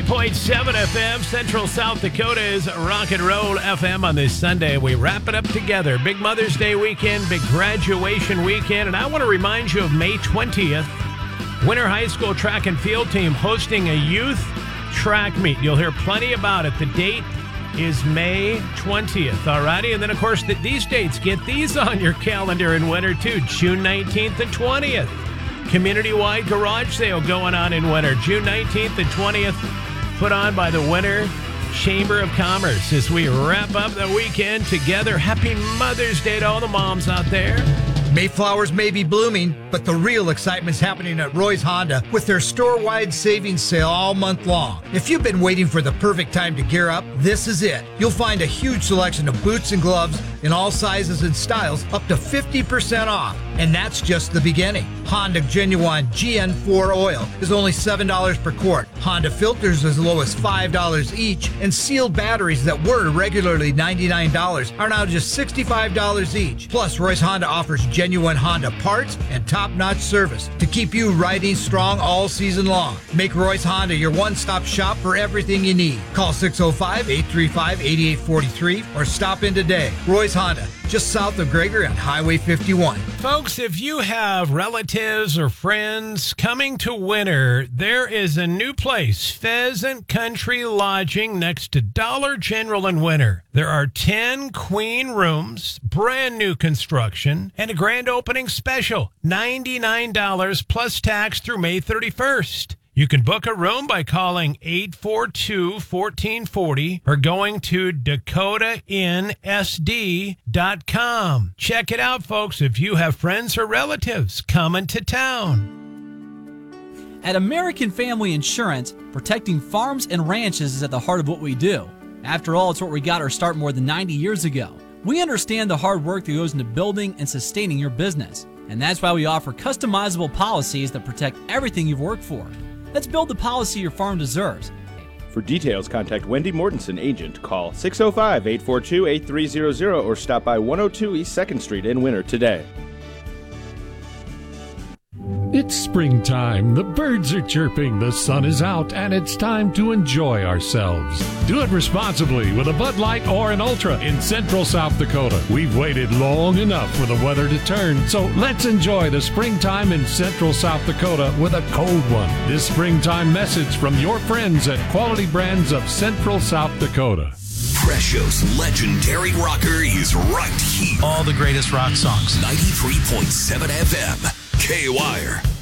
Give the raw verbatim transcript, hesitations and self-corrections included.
point seven F M, Central South Dakota's Rock and Roll F M on this Sunday. We wrap it up together. Big Mother's Day weekend, big graduation weekend, and I want to remind you of May twentieth. Winter High School track and field team hosting a youth track meet. You'll hear plenty about it. The date is May twentieth, all righty? And then, of course, the, these dates, get these on your calendar in winter, too. June nineteenth and twentieth. Community-wide garage sale going on in winter. June nineteenth and twentieth, put on by the Winter Chamber of Commerce as we wrap up the weekend together. Happy Mother's Day to all the moms out there. Mayflowers may be blooming, but the real excitement's happening at Roy's Honda with their store-wide savings sale all month long. If you've been waiting for the perfect time to gear up, this is it. You'll find a huge selection of boots and gloves in all sizes and styles, up to fifty percent off. And that's just the beginning. Honda Genuine G N four oil is only seven dollars per quart. Honda filters as low as five dollars each, and sealed batteries that were regularly ninety-nine dollars are now just sixty-five dollars each. Plus, Roy's Honda offers genuine Honda parts and top-notch service to keep you riding strong all season long. Make Roy's Honda your one-stop shop for everything you need. Call six oh five, eight three five, eight eight four three or stop in today. Roy's Honda, just south of Gregory on Highway fifty-one. Folks, if you have relatives or friends coming to winter, there is a new place, Pheasant Country Lodging, next to Dollar General in winter. There are ten queen rooms, brand new construction, and a grand opening special, ninety-nine dollars plus tax through May thirty-first. You can book a room by calling eight four two, one four four zero or going to dakota inn s d dot com. Check it out, folks, if you have friends or relatives coming to town. At American Family Insurance, protecting farms and ranches is at the heart of what we do. After all, it's what we got our start more than ninety years ago. We understand the hard work that goes into building and sustaining your business, and that's why we offer customizable policies that protect everything you've worked for. Let's build the policy your farm deserves. For details, contact Wendy Mortensen, agent. Call six oh five, eight four two, eight three zero zero or stop by one oh two East second Street in Winter today. It's springtime, the birds are chirping, the sun is out, and it's time to enjoy ourselves. Do it responsibly with a Bud Light or an Ultra in Central South Dakota. We've waited long enough for the weather to turn, so let's enjoy the springtime in Central South Dakota with a cold one. This springtime message from your friends at Quality Brands of Central South Dakota. Presho's legendary rocker is right here. All the greatest rock songs. ninety-three point seven F M. K-Wire.